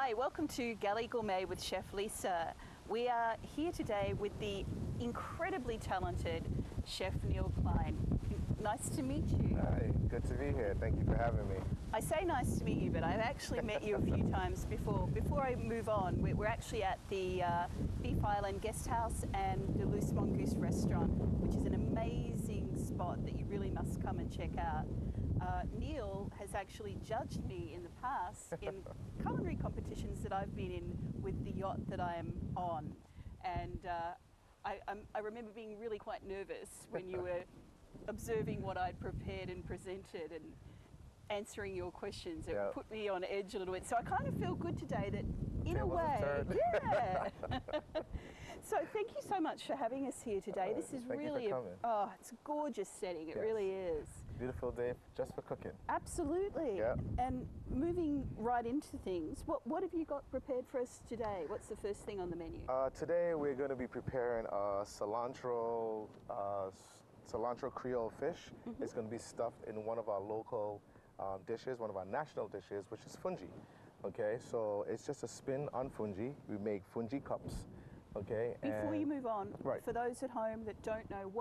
Hi, welcome to Galley Gourmet with Chef Lisa. We are here today with the incredibly talented Chef Neil Klein. Nice to meet you. Hi, good to be here. Thank you for having me. I say nice to meet you, but I've actually met you a few times before. Before I move on, we're actually at the Beef Island Guest House and the Loose Mongoose Restaurant, which is an amazing spot that you really must come and check out. Neil has actually judged me in the past in culinary competitions that I've been in with the yacht that I am on. And I remember being really quite nervous when you were observing what I'd prepared and presented and answering your questions. It put me on edge a little bit. So I kind of feel good today that in a way, yeah. So thank you so much for having us here today. This is really, it's a gorgeous setting. It really is. Beautiful day just for cooking. Absolutely. Yeah. And moving right into things, what have you got prepared for us today? What's the first thing on the menu? Today we're going to be preparing cilantro Creole fish. It's going to be stuffed in one of our local dishes, one of our national dishes, which is fungi. Okay, so it's just a spin on fungi. We make fungi cups. Okay. Before you move on, for those at home that don't know,